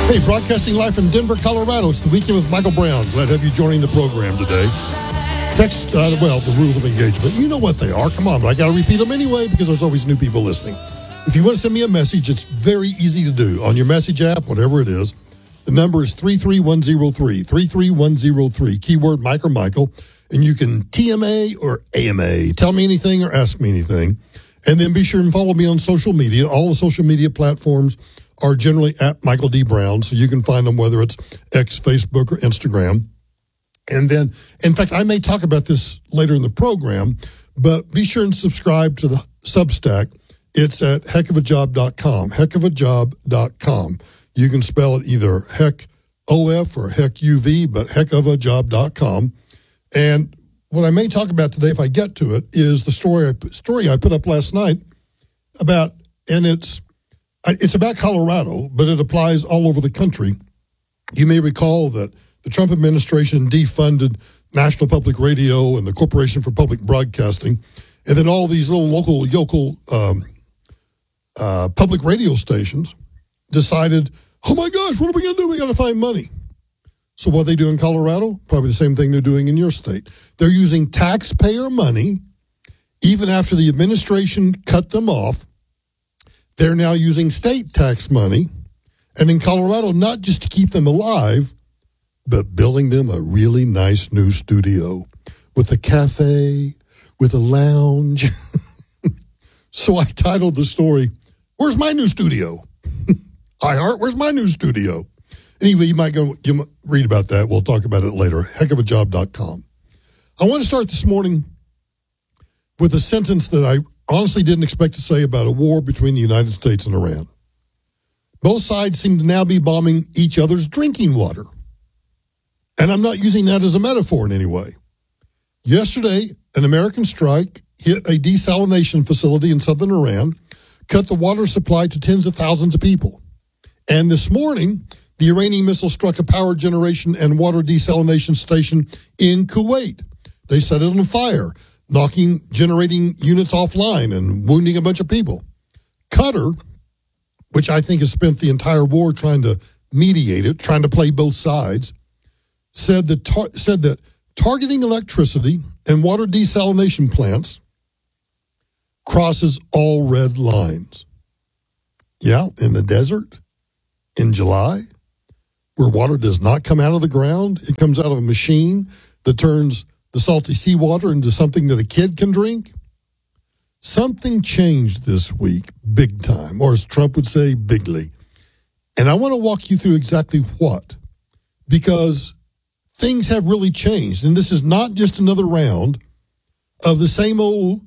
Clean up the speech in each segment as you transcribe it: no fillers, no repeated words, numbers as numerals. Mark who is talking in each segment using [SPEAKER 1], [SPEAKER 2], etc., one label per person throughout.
[SPEAKER 1] Hey, broadcasting live from Denver, Colorado. It's the Weekend with Michael Brown. Glad to have you joining the program today. Text, the rules of engagement. You know what they are. Come on, but I got to repeat them anyway because there's always new people listening. If you want to send me a message, it's very easy to do. On your message app, whatever it is, the number is 33103, 33103, keyword Mike or Michael, and you can TMA or AMA. Tell me anything or ask me anything. And then be sure and follow me on social media. All the social media platforms are generally at Michael D. Brown, so you can find them whether it's X, Facebook, or Instagram. And then, in fact, I may talk about this later in the program, but be sure and subscribe to the Substack. It's at heckofajob.com, heckofajob.com. You can spell it either heck-OF or heck-UV, but heckofajob.com. And what I may talk about today, if I get to it, is the story I put up last night about, and it's about Colorado, but it applies all over the country. You may recall that the Trump administration defunded National Public Radio and the Corporation for Public Broadcasting, and then all these little local public radio stations decided, oh my gosh, what are we going to do? We got to find money. So what they do in Colorado, probably the same thing they're doing in your state. They're using taxpayer money, even after the administration cut them off. They're now using state tax money, and in Colorado, not just to keep them alive, but building them a really nice new studio with a cafe, with a lounge. So I titled the story, Where's My New Studio? iHeart, where's my new studio? Anyway, you might read about that. We'll talk about it later. Heckofajob.com. I want to start this morning with a sentence that I honestly didn't expect to say about a war between the United States and Iran. Both sides seem to now be bombing each other's drinking water. And I'm not using that as a metaphor in any way. Yesterday, an American strike hit a desalination facility in southern Iran, cut the water supply to tens of thousands of people. And this morning, the Iranian missile struck a power generation and water desalination station in Kuwait. They set it on fire, knocking generating units offline and wounding a bunch of people. Qatar, which I think has spent the entire war trying to mediate it, trying to play both sides, said that targeting electricity and water desalination plants crosses all red lines. Yeah, in the desert, in July, where water does not come out of the ground, it comes out of a machine that turns the salty seawater into something that a kid can drink. Something changed this week, big time, or as Trump would say, bigly. And I want to walk you through exactly what, because things have really changed. And this is not just another round of the same old,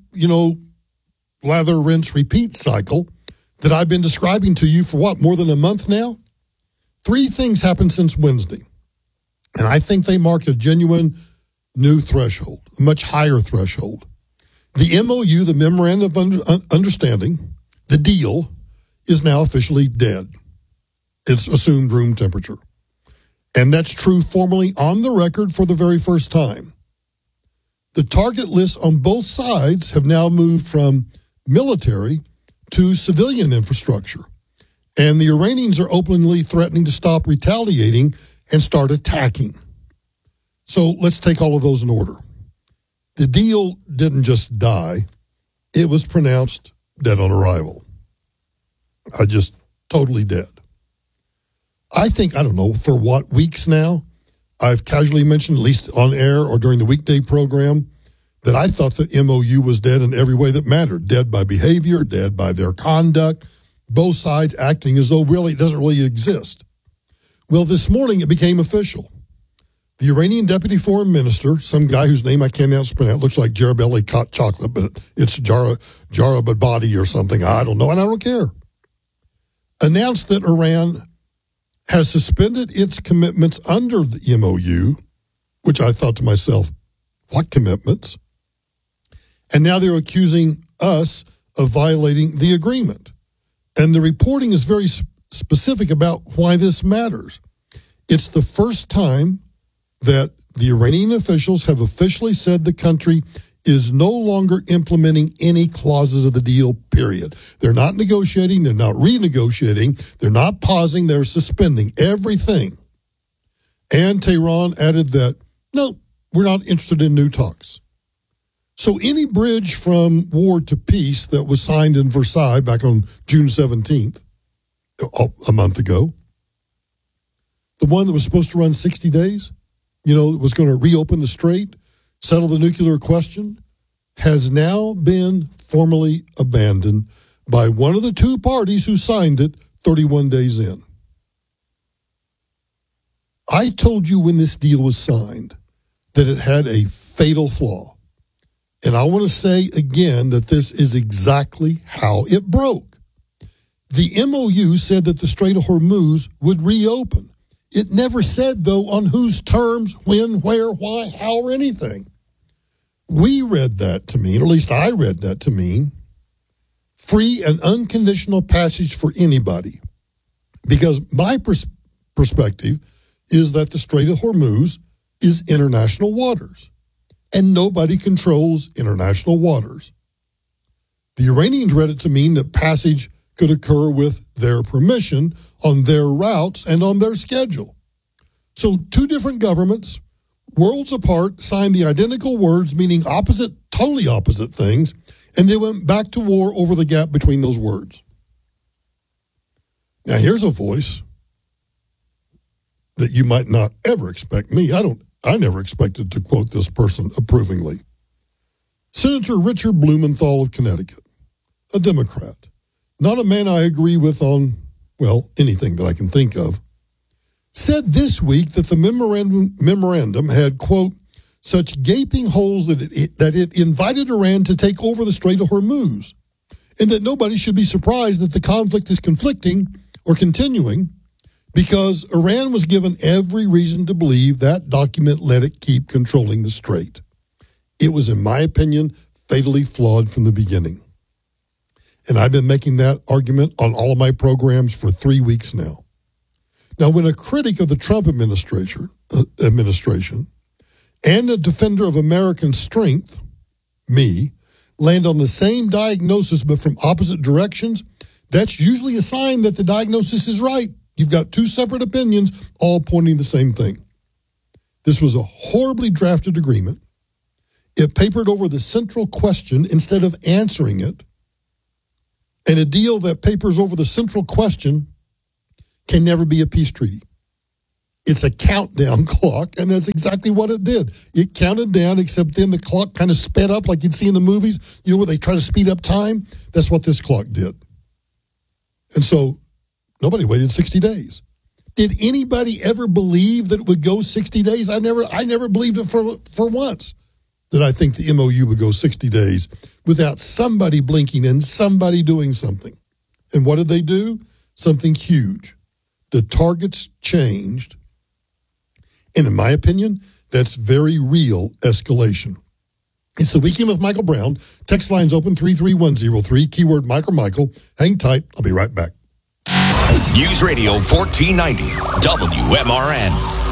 [SPEAKER 1] lather, rinse, repeat cycle that I've been describing to you for more than a month now? 3 things happened since Wednesday. And I think they mark a genuine new threshold, a much higher threshold. The MOU, the Memorandum of Understanding, the deal, is now officially dead. It's assumed room temperature. And that's true formally on the record for the very first time. The target lists on both sides have now moved from military to civilian infrastructure. And the Iranians are openly threatening to stop retaliating and start attacking. So let's take all of those in order. The deal didn't just die. It was pronounced dead on arrival. Just totally dead. I think, for what, weeks now, I've casually mentioned, at least on air or during the weekday program, that I thought the MOU was dead in every way that mattered. Dead by behavior, dead by their conduct, both sides acting as though really it doesn't really exist. Well, this morning it became official. The Iranian deputy foreign minister, some guy whose name I can't pronounce, looks like Jarabelli chocolate, but it's Jarababadi or something. I don't know, and I don't care. Announced that Iran has suspended its commitments under the MOU, which I thought to myself, what commitments? And now they're accusing us of violating the agreement. And the reporting is very specific about why this matters. It's the first time that the Iranian officials have officially said the country is no longer implementing any clauses of the deal, period. They're not negotiating. They're not renegotiating. They're not pausing. They're suspending everything. And Tehran added that, no, we're not interested in new talks. So any bridge from war to peace that was signed in Versailles back on June 17th, a month ago, the one that was supposed to run 60 days, it was going to reopen the strait, settle the nuclear question, has now been formally abandoned by one of the two parties who signed it 31 days in. I told you when this deal was signed that it had a fatal flaw. And I want to say again that this is exactly how it broke. The MOU said that the Strait of Hormuz would reopen. It never said, though, on whose terms, when, where, why, how, or anything. We read that to mean, or at least I read that to mean, free and unconditional passage for anybody. Because my perspective is that the Strait of Hormuz is international waters, and nobody controls international waters. The Iranians read it to mean that passage could occur with their permission on their routes and on their schedule. So two different governments, worlds apart, signed the identical words meaning totally opposite things, and they went back to war over the gap between those words. Now here's a voice that you might not ever expect me. I never expected to quote this person approvingly. Senator Richard Blumenthal of Connecticut, a Democrat, not a man I agree with on, anything that I can think of, said this week that the memorandum had, quote, such gaping holes that it invited Iran to take over the Strait of Hormuz, and that nobody should be surprised that the conflict is conflicting or continuing because Iran was given every reason to believe that document let it keep controlling the strait. It was, in my opinion, fatally flawed from the beginning. And I've been making that argument on all of my programs for 3 weeks now. Now, when a critic of the Trump administration and a defender of American strength, me, land on the same diagnosis but from opposite directions, that's usually a sign that the diagnosis is right. You've got two separate opinions all pointing the same thing. This was a horribly drafted agreement. It papered over the central question instead of answering it. And a deal that papers over the central question can never be a peace treaty. It's a countdown clock, and that's exactly what it did. It counted down, except then the clock kind of sped up like you'd see in the movies, where they try to speed up time. That's what this clock did. And so nobody waited 60 days. Did anybody ever believe that it would go 60 days? I never believed it for once, that I think the MOU would go 60 days without somebody blinking and somebody doing something. And what did they do? Something huge. The targets changed. And in my opinion, that's very real escalation. It's the Weekend with Michael Brown. Text lines open 33103, keyword Mike or Michael. Hang tight. I'll be right back.
[SPEAKER 2] News Radio 1490, WMRN.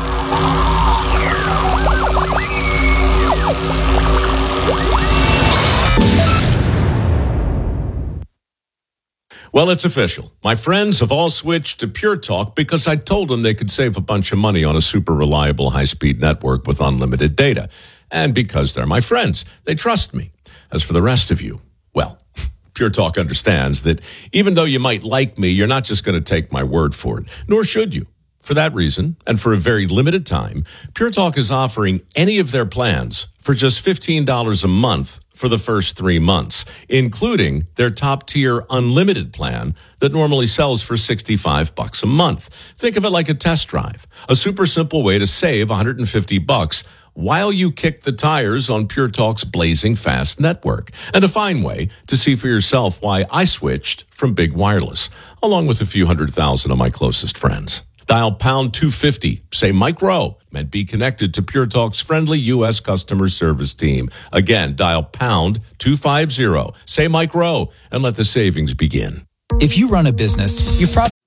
[SPEAKER 3] Well, it's official. My friends have all switched to Pure Talk because I told them they could save a bunch of money on a super reliable high-speed network with unlimited data. And because they're my friends, they trust me. As for the rest of you, well, Pure Talk understands that even though you might like me, you're not just going to take my word for it, nor should you. For that reason, and for a very limited time, Pure Talk is offering any of their plans for just $15 a month for the first 3 months, including their top-tier unlimited plan that normally sells for $65 a month. Think of it like a test drive, a super simple way to save $150 while you kick the tires on Pure Talk's blazing fast network, and a fine way to see for yourself why I switched from big wireless, along with a few 100,000 of my closest friends. Dial pound 250, say Mike Rowe, and be connected to Pure Talk's friendly U.S. customer service team. Again, dial pound 250, say Mike Rowe, and let the savings begin.
[SPEAKER 4] If you run a business, you've probably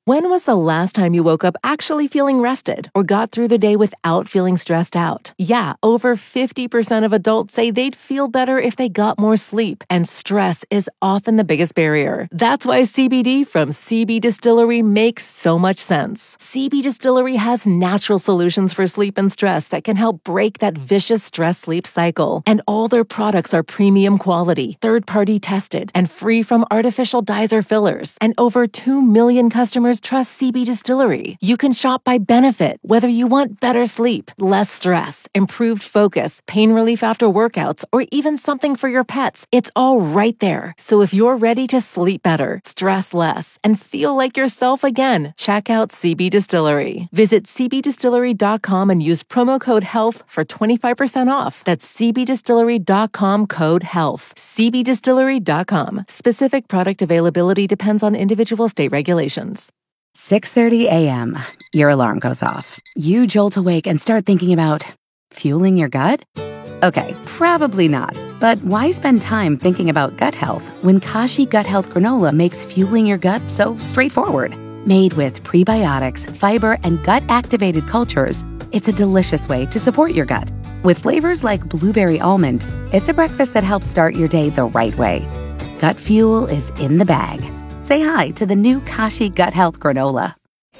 [SPEAKER 4] When was the last time you woke up actually feeling rested or got through the day without feeling stressed out? Yeah, over 50% of adults say they'd feel better if they got more sleep, and stress is often the biggest barrier. That's why CBD from CB Distillery makes so much sense. CB Distillery has natural solutions for sleep and stress that can help break that vicious stress-sleep cycle. And all their products are premium quality, third-party tested, and free from artificial dyes or fillers. And over 2 million customers trust CB Distillery. You can shop by benefit, whether you want better sleep, less stress, improved focus, pain relief after workouts, or even something for your pets. It's all right there. So if you're ready to sleep better, stress less, and feel like yourself again, check out CB Distillery. Visit cbdistillery.com and use promo code HEALTH for 25% off. That's cbdistillery.com code HEALTH. cbdistillery.com. Specific product availability depends on individual state regulations.
[SPEAKER 5] 6:30 a.m. Your alarm goes off. You jolt awake and start thinking about fueling your gut? Okay, probably not. But why spend time thinking about gut health when Kashi Gut Health Granola makes fueling your gut so straightforward? Made with prebiotics, fiber, and gut-activated cultures, it's a delicious way to support your gut. With flavors like blueberry almond, it's a breakfast that helps start your day the right way. Gut fuel is in the bag. Say hi to the new Kashi Gut Health Granola.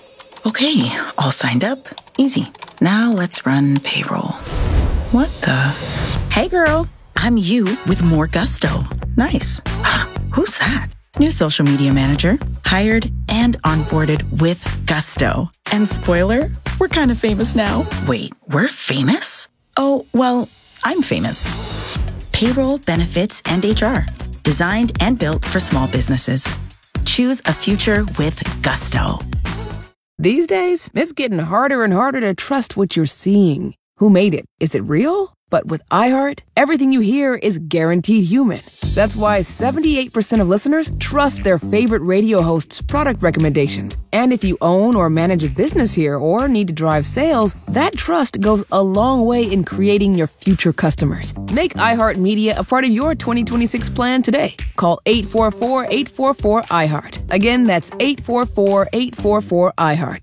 [SPEAKER 6] Okay, all signed up. Easy. Now let's run payroll. What the? Hey girl, I'm you with more gusto. Nice. Who's that? New social media manager. Hired and onboarded with gusto. And spoiler, we're kind of famous now. Wait, we're famous? Oh, well, I'm famous. Payroll, benefits, and HR. Designed and built for small businesses. Choose a future with gusto.
[SPEAKER 7] These days, it's getting harder and harder to trust what you're seeing. Who made it? Is it real? But with iHeart, everything you hear is guaranteed human. That's why 78% of listeners trust their favorite radio hosts' product recommendations. And if you own or manage a business here or need to drive sales, that trust goes a long way in creating your future customers. Make iHeartMedia a part of your 2026 plan today. Call 844-844-iHeart. Again, that's 844-844-iHeart.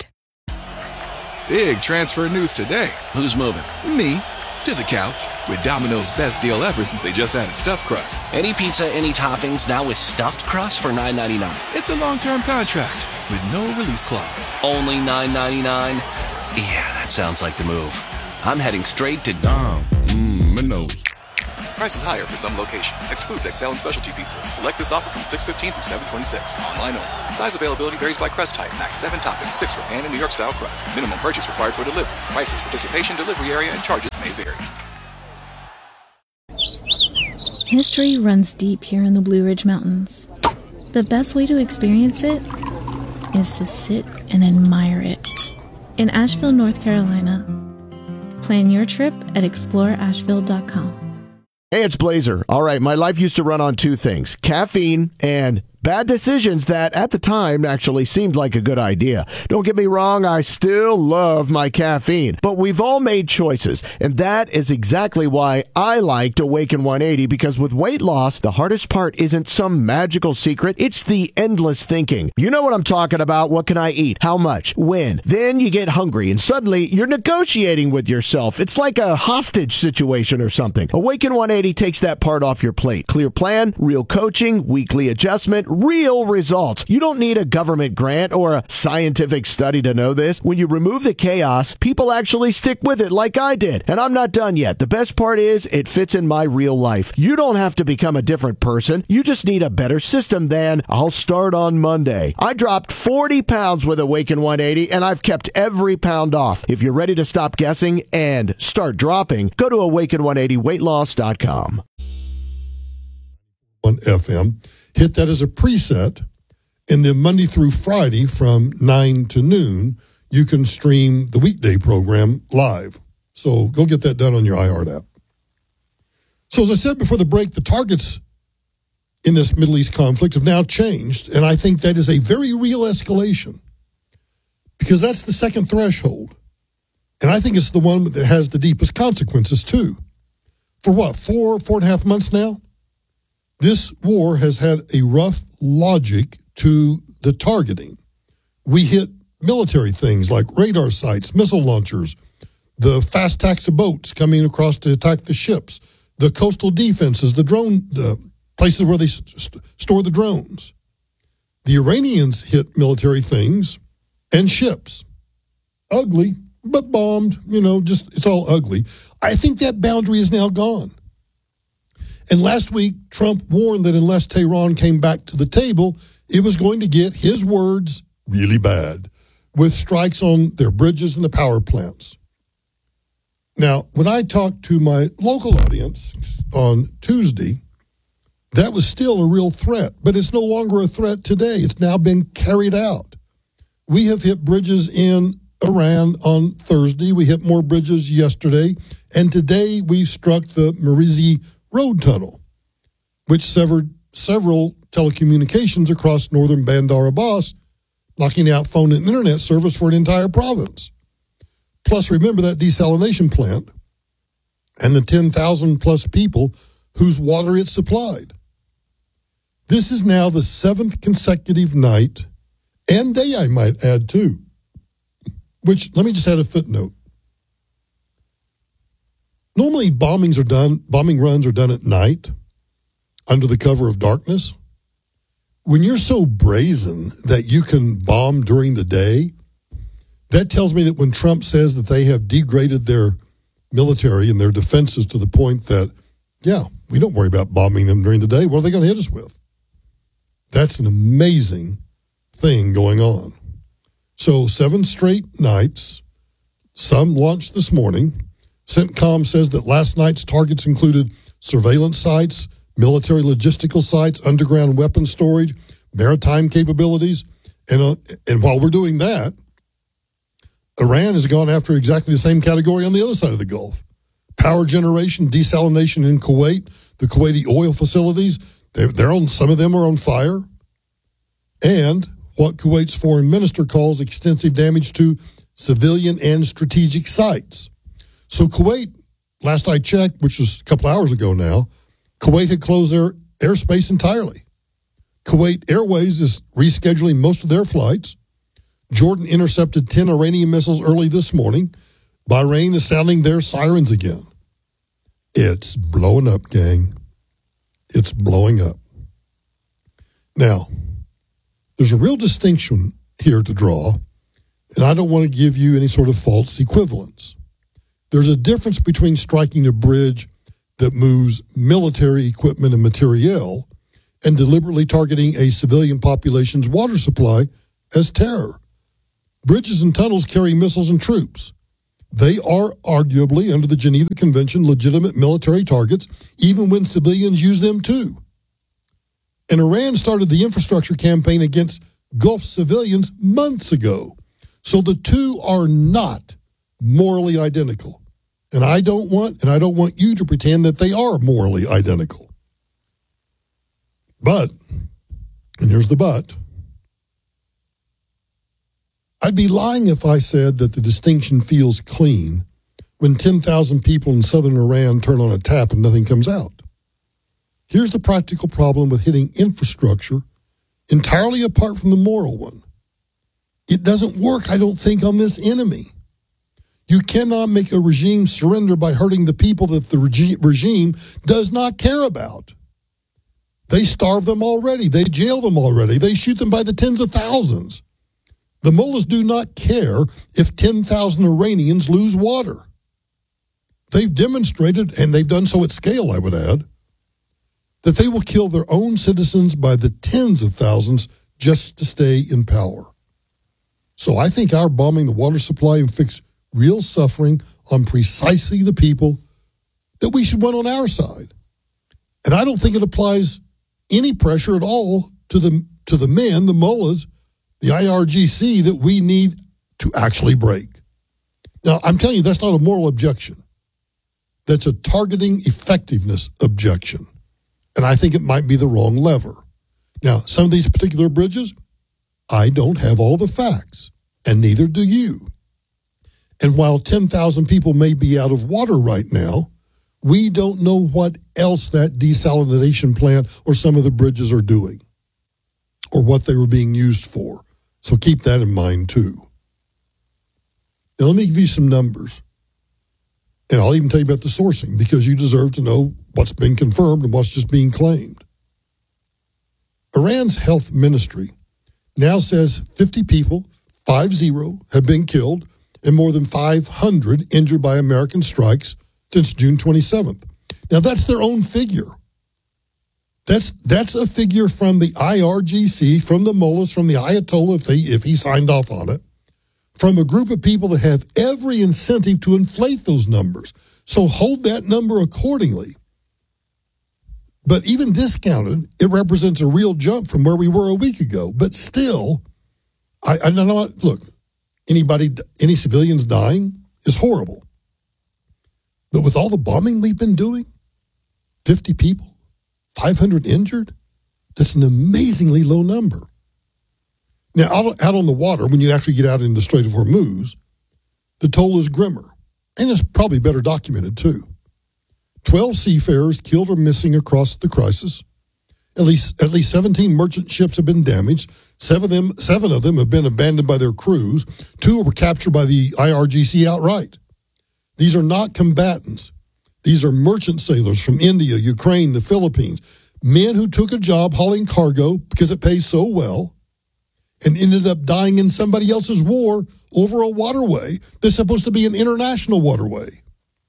[SPEAKER 8] Big transfer news today.
[SPEAKER 2] Who's moving?
[SPEAKER 8] Me. To the couch with Domino's best deal ever since they just added stuffed crust.
[SPEAKER 2] Any pizza, any toppings, now with stuffed crust for $9.99.
[SPEAKER 8] It's a long-term contract with no release clause.
[SPEAKER 2] Only $9.99? Yeah, that sounds like the move. I'm heading straight to
[SPEAKER 8] Domino's. Prices higher for some locations. Excludes XL and specialty pizzas. Select this offer from 6/15 through 7/26. Online only. Size availability varies by crust type. Max 7 toppings, 6 for pan and New York style crust. Minimum purchase required for delivery. Prices, participation, delivery area, and charges may vary.
[SPEAKER 9] History runs deep here in the Blue Ridge Mountains. The best way to experience it is to sit and admire it. In Asheville, North Carolina. Plan your trip at exploreasheville.com.
[SPEAKER 10] Hey, it's Blazer. All right, my life used to run on two things, caffeine and bad decisions that at the time actually seemed like a good idea. Don't get me wrong, I still love my caffeine, but we've all made choices, and that is exactly why I liked Awaken 180, because with weight loss, the hardest part isn't some magical secret, it's the endless thinking. You know what I'm talking about. What can I eat? How much? When? Then you get hungry, and suddenly you're negotiating with yourself. It's like a hostage situation or something. Awaken 180 takes that part off your plate. Clear plan, real coaching, weekly adjustment, real results. You don't need a government grant or a scientific study to know this. When you remove the chaos, people actually stick with it like I did. And I'm not done yet. The best part is it fits in my real life. You don't have to become a different person. You just need a better system than I'll start on Monday. I dropped 40 pounds with Awaken 180 and I've kept every pound off. If you're ready to stop guessing and start dropping, go to awaken180weightloss.com.
[SPEAKER 1] On FM. Hit that as a preset, and then Monday through Friday from 9 to noon, you can stream the weekday program live. So go get that done on your iHeart app. So as I said before the break, the targets in this Middle East conflict have now changed, and I think that is a very real escalation because that's the second threshold. And I think it's the one that has the deepest consequences too. For what, 4.5 months now? This war has had a rough logic to the targeting. We hit military things like radar sites, missile launchers, the fast attacks of boats coming across to attack the ships, the coastal defenses, the places where they store the drones. The Iranians hit military things and ships. Ugly, but bombed, it's all ugly. I think that boundary is now gone. And last week, Trump warned that unless Tehran came back to the table, it was going to get, his words, really bad, with strikes on their bridges and the power plants. Now, when I talked to my local audience on Tuesday, that was still a real threat, but it's no longer a threat today. It's now been carried out. We have hit bridges in Iran on Thursday. We hit more bridges yesterday. And today we struck the Marizi Road Tunnel, which severed several telecommunications across northern Bandar Abbas, knocking out phone and internet service for an entire province. Plus, remember that desalination plant and the 10,000 plus people whose water it supplied. This is now the 7th consecutive night and day, I might add, too. Which, let me just add a footnote. Normally, bombing runs are done at night, under the cover of darkness. When you're so brazen that you can bomb during the day, that tells me that when Trump says that they have degraded their military and their defenses to the point that, we don't worry about bombing them during the day. What are they going to hit us with? That's an amazing thing going on. So 7 straight nights, some launched this morning. CENTCOM says that last night's targets included surveillance sites, military logistical sites, underground weapon storage, maritime capabilities. And while we're doing that, Iran has gone after exactly the same category on the other side of the Gulf. Power generation, desalination in Kuwait, the Kuwaiti oil facilities, they're on, some of them are on fire. And what Kuwait's foreign minister calls extensive damage to civilian and strategic sites. So Kuwait, last I checked, which was a couple hours ago now, Kuwait had closed their airspace entirely. Kuwait Airways is rescheduling most of their flights. Jordan intercepted 10 Iranian missiles early this morning. Bahrain is sounding their sirens again. It's blowing up, gang. It's blowing up. Now, there's a real distinction here to draw, and I don't want to give you any sort of false equivalence. There's a difference between striking a bridge that moves military equipment and materiel and deliberately targeting a civilian population's water supply as terror. Bridges and tunnels carry missiles and troops. They are arguably, under the Geneva Convention, legitimate military targets, even when civilians use them too. And Iran started the infrastructure campaign against Gulf civilians months ago. So the two are not morally identical. And I don't want you to pretend that they are morally identical. But, and here's the but, I'd be lying if I said that the distinction feels clean when 10,000 people in southern Iran turn on a tap and nothing comes out. Here's the practical problem with hitting infrastructure entirely apart from the moral one. It doesn't work, I don't think, on this enemy. You cannot make a regime surrender by hurting the people that the regime does not care about. They starve them already. They jail them already. They shoot them by the tens of thousands. The mullahs do not care if 10,000 Iranians lose water. They've demonstrated, and they've done so at scale, I would add, that they will kill their own citizens by the tens of thousands just to stay in power. So I think our bombing the water supply inflicts real suffering on precisely the people that we should want on our side. And I don't think it applies any pressure at all to the men, the mullahs, the IRGC that we need to actually break. Now, I'm telling you, that's not a moral objection. That's a targeting effectiveness objection. And I think it might be the wrong lever. Now, some of these particular bridges, I don't have all the facts, and neither do you. And while 10,000 people may be out of water right now, we don't know what else that desalination plant or some of the bridges are doing or what they were being used for. So keep that in mind too. Now let me give you some numbers. And I'll even tell you about the sourcing because you deserve to know what's been confirmed and what's just being claimed. Iran's health ministry now says 50 people, 50, have been killed and more than 500 injured by American strikes since June 27th. Now, that's their own figure. That's a figure from the IRGC, from the mullahs, from the Ayatollah, if he signed off on it, from a group of people that have every incentive to inflate those numbers. So hold that number accordingly. But even discounted, it represents a real jump from where we were a week ago. But still, I know what, look, any civilians dying is horrible. But with all the bombing we've been doing, 50 people, 500 injured, that's an amazingly low number. Now, out on the water, when you actually get out in the Strait of Hormuz, the toll is grimmer. And it's probably better documented, too. 12 seafarers killed or missing across the crisis. At least 17 merchant ships have been damaged. Seven of them have been abandoned by their crews. 2 were captured by the IRGC outright. These are not combatants. These are merchant sailors from India, Ukraine, the Philippines, men who took a job hauling cargo because it pays so well and ended up dying in somebody else's war over a waterway that's supposed to be an international waterway.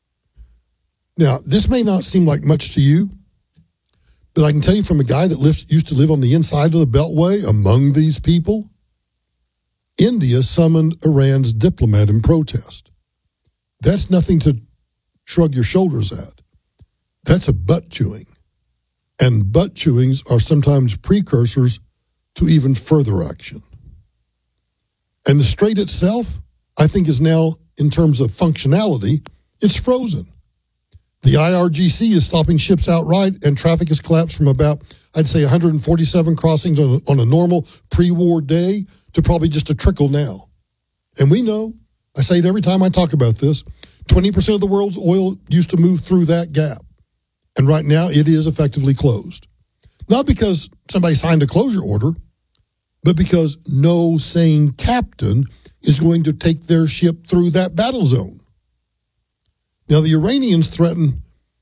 [SPEAKER 1] Now, this may not seem like much to you, but I can tell you from a guy that used to live on the inside of the Beltway among these people, India summoned Iran's diplomat in protest. That's nothing to shrug your shoulders at. That's a butt chewing. And butt chewings are sometimes precursors to even further action. And the strait itself, I think, is now, in terms of functionality, it's frozen. The IRGC is stopping ships outright, and traffic has collapsed from about, I'd say, 147 crossings on a normal pre-war day to probably just a trickle now. And we know, I say it every time I talk about this, 20% of the world's oil used to move through that gap. And right now, it is effectively closed. Not because somebody signed a closure order, but because no sane captain is going to take their ship through that battle zone. Now, the Iranians threaten,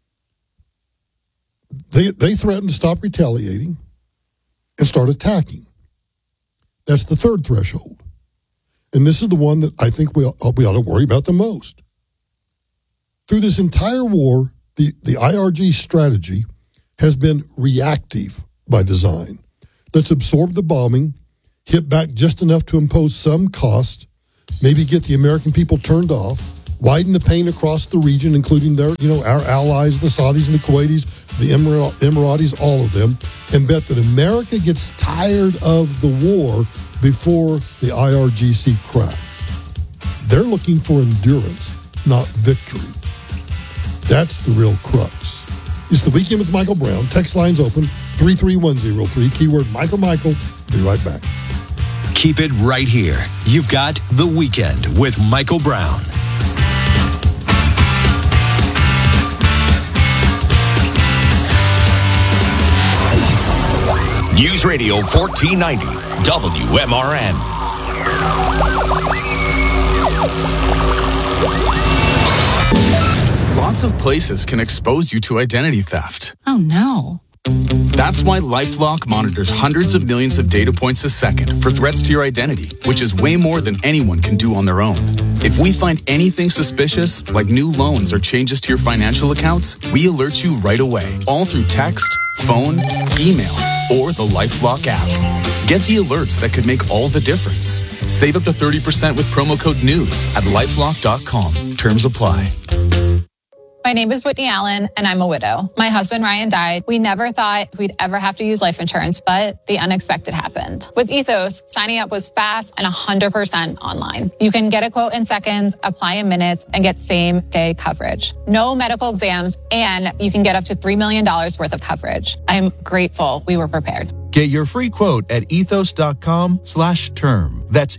[SPEAKER 1] they threaten to stop retaliating and start attacking. That's the third threshold. And this is the one that I think we ought to worry about the most. Through this entire war, the IRG strategy has been reactive by design. Let's absorb the bombing, hit back just enough to impose some cost, maybe get the American people turned off, widen the pain across the region, including our allies, the Saudis and the Kuwaitis, the Emiratis, all of them, and bet that America gets tired of the war before the IRGC cracks. They're looking for endurance, not victory. That's the real crux. It's the Weekend with Michael Brown. Text lines open, 33103, keyword Michael. Be right back.
[SPEAKER 11] Keep it right here. You've got The Weekend with Michael Brown. News Radio 1490, WMRN.
[SPEAKER 12] Lots of places can expose you to identity theft.
[SPEAKER 6] Oh, no.
[SPEAKER 12] That's why LifeLock monitors hundreds of millions of data points a second for threats to your identity, which is way more than anyone can do on their own. If we find anything suspicious, like new loans or changes to your financial accounts, we alert you right away, all through text, phone, email, or the LifeLock app. Get the alerts that could make all the difference. Save up to 30% with promo code NEWS at LifeLock.com. Terms apply.
[SPEAKER 13] My name is Whitney Allen, and I'm a widow. My husband, Ryan, died. We never thought we'd ever have to use life insurance, but the unexpected happened. With Ethos, signing up was fast and 100% online. You can get a quote in seconds, apply in minutes, and get same-day coverage. No medical exams, and you can get up to $3 million worth of coverage. I'm grateful we were prepared.
[SPEAKER 14] Get your free quote at ethos.com/term. That's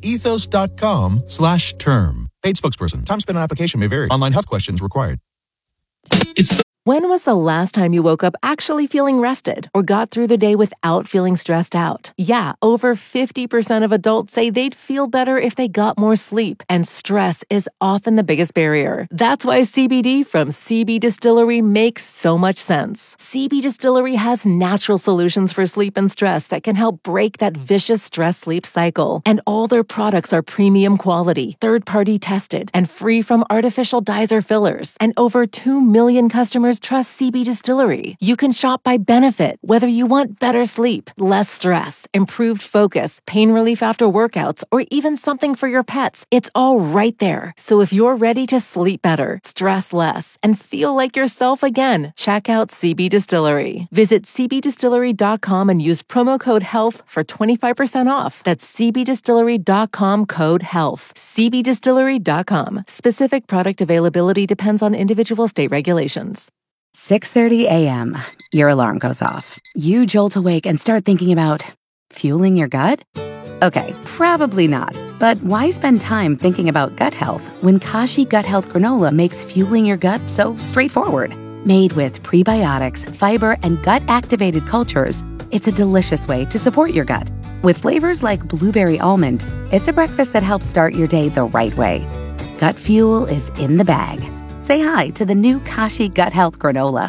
[SPEAKER 14] ethos.com/term. Paid spokesperson. Time spent on application may vary. Online health questions required.
[SPEAKER 4] When was the last time you woke up actually feeling rested or got through the day without feeling stressed out? Yeah, over 50% of adults say they'd feel better if they got more sleep, and stress is often the biggest barrier. That's why CBD from CB Distillery makes so much sense. CB Distillery has natural solutions for sleep and stress that can help break that vicious stress-sleep cycle. And all their products are premium quality, third-party tested, and free from artificial dyes or fillers. And over 2 million customers trust CB Distillery. You can shop by benefit, whether you want better sleep, less stress, improved focus, pain relief after workouts, or even something for your pets. It's all right there. So if you're ready to sleep better, stress less, and feel like yourself again, check out CB Distillery. Visit cbdistillery.com and use promo code HEALTH for 25% off. That's cbdistillery.com, code HEALTH. cbdistillery.com. Specific product availability depends on individual state regulations.
[SPEAKER 5] 6:30 a.m. Your alarm goes off. You jolt awake and start thinking about fueling your gut? Okay, probably not. But why spend time thinking about gut health when Kashi Gut Health Granola makes fueling your gut so straightforward? Made with prebiotics, fiber, and gut-activated cultures, it's a delicious way to support your gut. With flavors like blueberry almond, it's a breakfast that helps start your day the right way. Gut fuel is in the bag. Say hi to the new Kashi Gut Health Granola.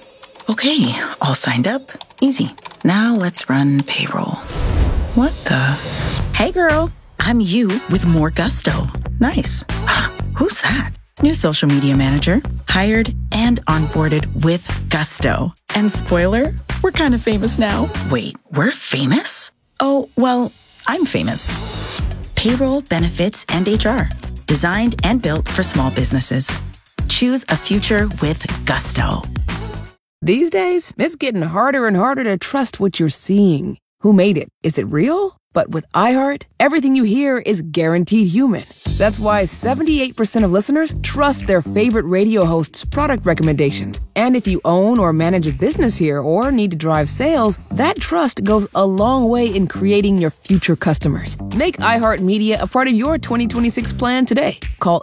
[SPEAKER 6] Okay, all signed up. Easy. Now let's run payroll. What the? Hey girl, I'm you with more gusto. Nice. Who's that? New social media manager. Hired and onboarded with gusto. And spoiler, we're kind of famous now. Wait, we're famous? Oh, well, I'm famous. Payroll, benefits, and HR. Designed and built for small businesses. Choose a future with gusto.
[SPEAKER 7] These days, it's getting harder and harder to trust what you're seeing. Who made it? Is it real? But with iHeart, everything you hear is guaranteed human. That's why 78% of listeners trust their favorite radio host's product recommendations. And if you own or manage a business here or need to drive sales, that trust goes a long way in creating your future customers. Make iHeart Media a part of your 2026 plan today. Call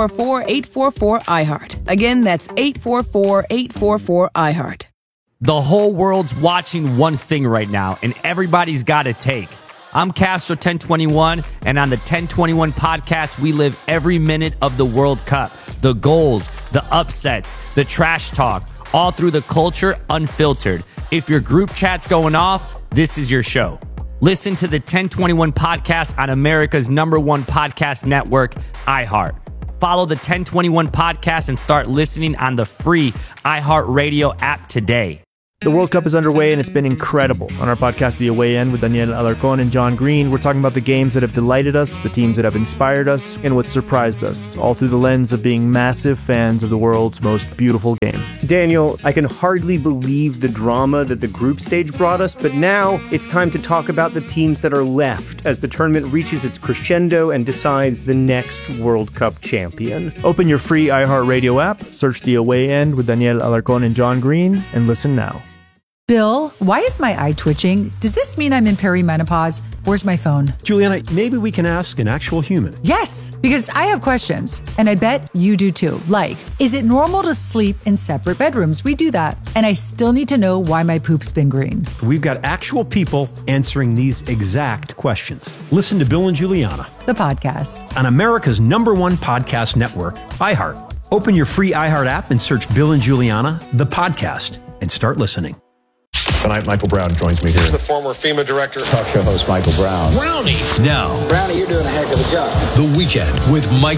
[SPEAKER 7] 844-844-iHeart. Again, that's 844-844-iHeart.
[SPEAKER 14] The whole world's watching one thing right now, and everybody's got a take. I'm Castro 1021, and on the 1021 podcast, we live every minute of the World Cup. The goals, the upsets, the trash talk, all through the culture unfiltered. If your group chat's going off, this is your show. Listen to the 1021 podcast on America's #1 podcast network, iHeart. Follow the 1021 podcast and start listening on the free iHeartRadio app today.
[SPEAKER 15] The World Cup is underway, and it's been incredible. On our podcast, The Away End, with Daniel Alarcón and John Green, we're talking about the games that have delighted us, the teams that have inspired us, and what surprised us, all through the lens of being massive fans of the world's most beautiful game.
[SPEAKER 16] Daniel, I can hardly believe the drama that the group stage brought us, but now it's time to talk about the teams that are left as the tournament reaches its crescendo and decides the next World Cup champion.
[SPEAKER 15] Open your free iHeartRadio app, search The Away End with Daniel Alarcón and John Green, and listen now.
[SPEAKER 17] Bill, why is my eye twitching? Does this mean I'm in perimenopause? Where's my phone?
[SPEAKER 18] Juliana, maybe we can ask an actual human.
[SPEAKER 17] Yes, because I have questions, and I bet you do too. Like, is it normal to sleep in separate bedrooms? We do that. And I still need to know why my poop's been green.
[SPEAKER 18] We've got actual people answering these exact questions. Listen to Bill and Juliana,
[SPEAKER 17] the podcast,
[SPEAKER 18] on America's #1 podcast network, iHeart. Open your free iHeart app and search Bill and Juliana, the podcast, and start listening.
[SPEAKER 19] Tonight, Michael Brown joins me here.
[SPEAKER 20] He's the former FEMA director.
[SPEAKER 19] Talk show host Michael Brown.
[SPEAKER 11] Brownie. Now,
[SPEAKER 20] Brownie, you're doing a heck of a job.
[SPEAKER 11] The Weekend with Mike